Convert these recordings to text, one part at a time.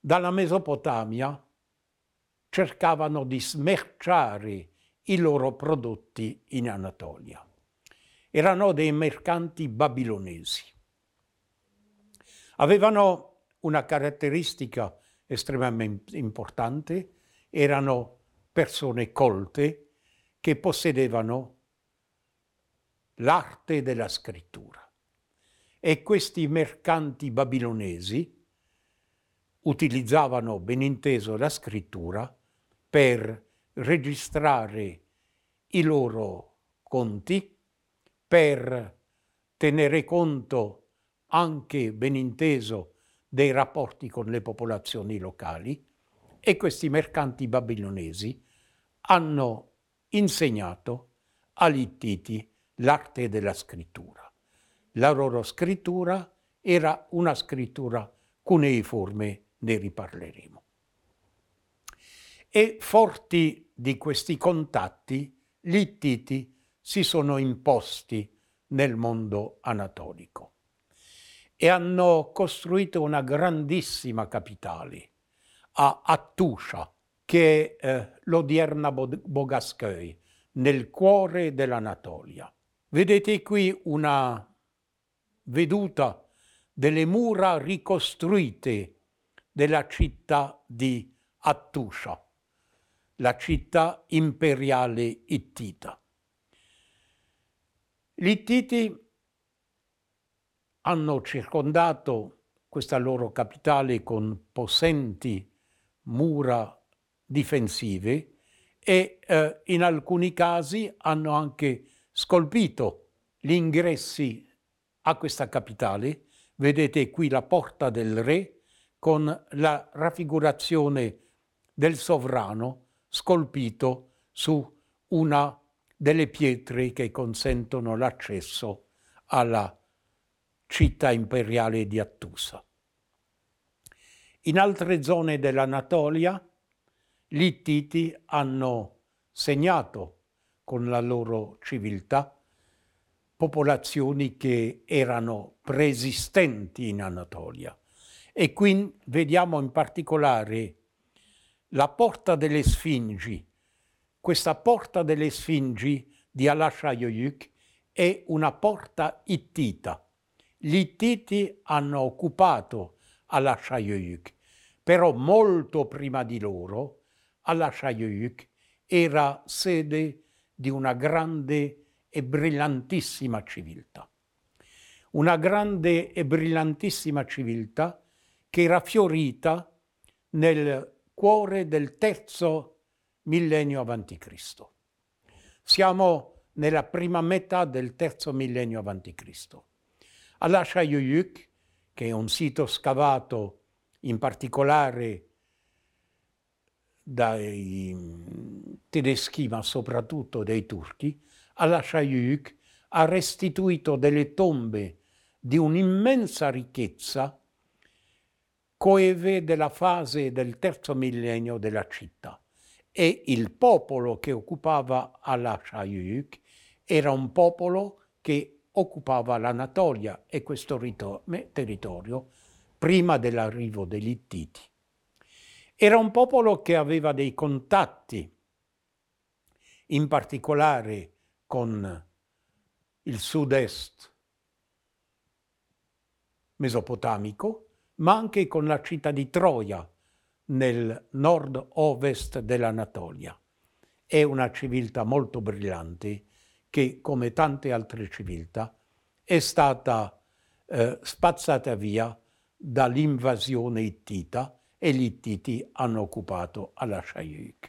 dalla Mesopotamia cercavano di smerciare i loro prodotti in Anatolia. Erano dei mercanti babilonesi. Avevano una caratteristica estremamente importante, erano persone colte che possedevano l'arte della scrittura. E questi mercanti babilonesi utilizzavano ben inteso la scrittura per registrare i loro conti, per tenere conto anche ben inteso dei rapporti con le popolazioni locali, e questi mercanti babilonesi hanno insegnato agli Ittiti l'arte della scrittura. La loro scrittura era una scrittura cuneiforme, ne riparleremo. E forti di questi contatti, gli Ittiti si sono imposti nel mondo anatolico e hanno costruito una grandissima capitale a Hattusha, che è l'odierna Bogaskøy, nel cuore dell'Anatolia. Vedete qui una veduta delle mura ricostruite della città di Hattusha, la città imperiale ittita. Gli Ittiti hanno circondato questa loro capitale con possenti mura difensive e in alcuni casi hanno anche scolpito gli ingressi a questa capitale. Vedete qui la Porta del Re con la raffigurazione del sovrano scolpito su una delle pietre che consentono l'accesso alla città imperiale di Hattusa. In altre zone dell'Anatolia gli Ittiti hanno segnato con la loro civiltà popolazioni che erano preesistenti in Anatolia. E qui vediamo in particolare la Porta delle Sfingi. Questa Porta delle Sfingi di Alaşajöjük è una porta ittita. Gli Ittiti hanno occupato Alaşajöjük, però molto prima di loro Alaşajöjük era sede di una grande e brillantissima civiltà. Una grande e brillantissima civiltà che era fiorita nel cuore del terzo millennio avanti Cristo. Siamo nella prima metà del terzo millennio avanti Cristo. Alaşajöjük, che è un sito scavato in particolare dai tedeschi, ma soprattutto dai turchi, Alaşajöjük ha restituito delle tombe di un'immensa ricchezza coeve della fase del terzo millennio della città. E il popolo che occupava Alaşajöjük era un popolo che occupava l'Anatolia e questo territorio prima dell'arrivo degli Ittiti. Era un popolo che aveva dei contatti, in particolare con il sud-est mesopotamico, ma anche con la città di Troia, nel nord-ovest dell'Anatolia. È una civiltà molto brillante che, come tante altre civiltà, è stata spazzata via dall'invasione ittita e gli Ittiti hanno occupato Alaşajöjük.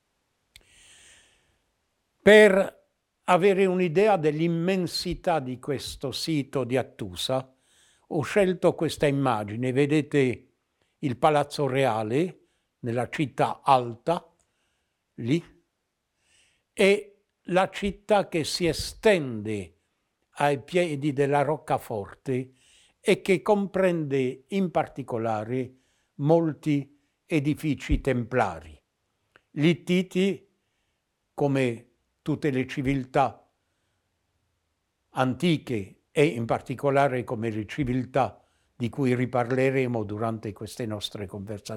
Per avere un'idea dell'immensità di questo sito di Hattusa, ho scelto questa immagine. Vedete il Palazzo Reale nella città alta, lì, e la città che si estende ai piedi della roccaforte e che comprende in particolare molti edifici templari. Gli Ittiti, come tutte le civiltà antiche e in particolare come le civiltà di cui riparleremo durante queste nostre conversazioni,